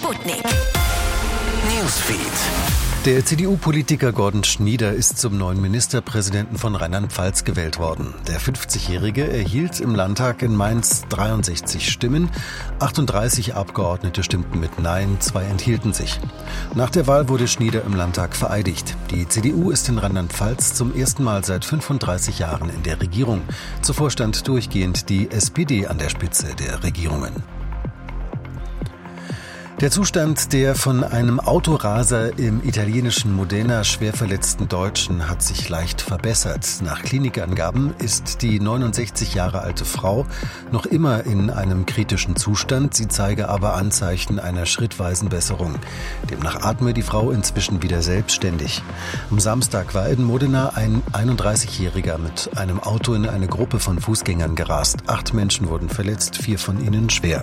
Sputnik. Newsfeed. Der CDU-Politiker Gordon Schnieder ist zum neuen Ministerpräsidenten von Rheinland-Pfalz gewählt worden. Der 50-Jährige erhielt im Landtag in Mainz 63 Stimmen, 38 Abgeordnete stimmten mit Nein, 2 enthielten sich. Nach der Wahl wurde Schnieder im Landtag vereidigt. Die CDU ist in Rheinland-Pfalz zum ersten Mal seit 35 Jahren in der Regierung. Zuvor stand durchgehend die SPD an der Spitze der Regierungen. Der Zustand der von einem Autoraser im italienischen Modena schwer verletzten Deutschen hat sich leicht verbessert. Nach Klinikangaben ist die 69 Jahre alte Frau noch immer in einem kritischen Zustand. Sie zeige aber Anzeichen einer schrittweisen Besserung. Demnach atme die Frau inzwischen wieder selbstständig. Am Samstag war in Modena ein 31-Jähriger mit einem Auto in eine Gruppe von Fußgängern gerast. 8 Menschen wurden verletzt, 4 von ihnen schwer.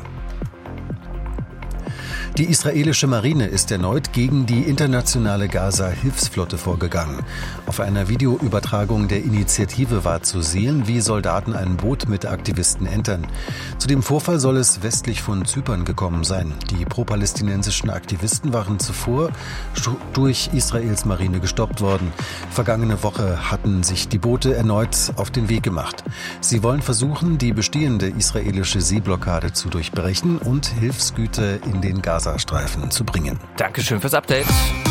Die israelische Marine ist erneut gegen die internationale Gaza-Hilfsflotte vorgegangen. Auf einer Videoübertragung der Initiative war zu sehen, wie Soldaten ein Boot mit Aktivisten entern. Zu dem Vorfall soll es westlich von Zypern gekommen sein. Die pro-palästinensischen Aktivisten waren zuvor durch Israels Marine gestoppt worden. Vergangene Woche hatten sich die Boote erneut auf den Weg gemacht. Sie wollen versuchen, die bestehende israelische Seeblockade zu durchbrechen und Hilfsgüter in den Gazastreifen zu bringen. Dankeschön fürs Update.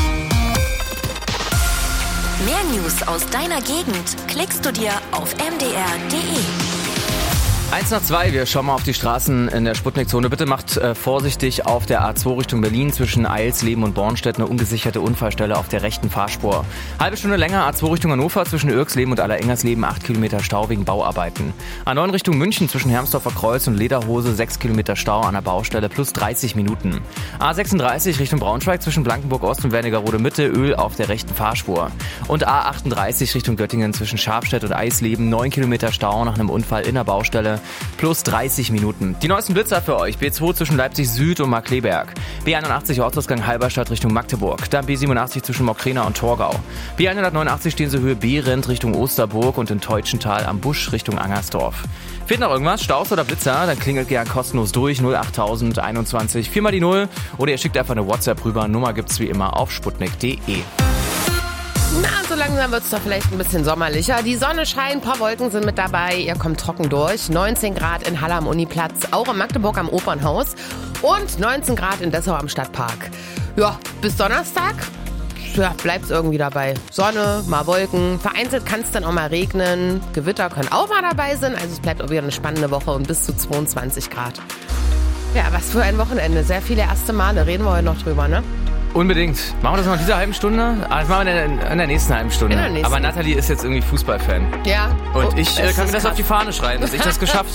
Mehr News aus deiner Gegend klickst du dir auf mdr.de. 1 nach 2, wir schauen mal auf die Straßen in der Sputnik-Zone. Bitte macht vorsichtig auf der A2 Richtung Berlin zwischen Eilsleben und Bornstedt eine ungesicherte Unfallstelle auf der rechten Fahrspur. Halbe Stunde länger A2 Richtung Hannover zwischen Irksleben und Allerengersleben 8 Kilometer Stau wegen Bauarbeiten. A9 Richtung München zwischen Hermsdorfer Kreuz und Lederhose 6 Kilometer Stau an der Baustelle plus 30 Minuten. A36 Richtung Braunschweig zwischen Blankenburg Ost und Wernigerode Mitte Öl auf der rechten Fahrspur. Und A38 Richtung Göttingen zwischen Schafstedt und Eisleben 9 Kilometer Stau nach einem Unfall in der Baustelle. Plus 30 Minuten. Die neuesten Blitzer für euch. B2 zwischen Leipzig Süd und Markkleeberg. B81 Ortsausgang Halberstadt Richtung Magdeburg. Dann B87 zwischen Mockrena und Torgau. B189 Stehense-Höhe Behrendt Richtung Osterburg und in Teutschental am Busch Richtung Angersdorf. Fehlt noch irgendwas? Staus oder Blitzer? Dann klingelt gern kostenlos durch 08021 4 mal die 0 oder ihr schickt einfach eine WhatsApp rüber. Nummer gibt's wie immer auf sputnik.de. Na, so langsam wird es doch vielleicht ein bisschen sommerlicher. Die Sonne scheint, ein paar Wolken sind mit dabei. Ihr kommt trocken durch. 19 Grad in Halle am Uniplatz, auch in Magdeburg am Opernhaus und 19 Grad in Dessau am Stadtpark. Ja, bis Donnerstag bleibt es irgendwie dabei. Sonne, mal Wolken. Vereinzelt kann es dann auch mal regnen. Gewitter können auch mal dabei sein. Also es bleibt auch wieder eine spannende Woche und bis zu 22 Grad. Ja, was für ein Wochenende. Sehr viele erste Male. Reden wir heute noch drüber, ne? Unbedingt. Machen wir das noch in dieser halben Stunde? Das machen wir in der nächsten halben Stunde. Aber Nathalie ist jetzt irgendwie Fußballfan. Ja. Und ich kann mir das auf die Fahne schreiben, dass ich das geschafft habe.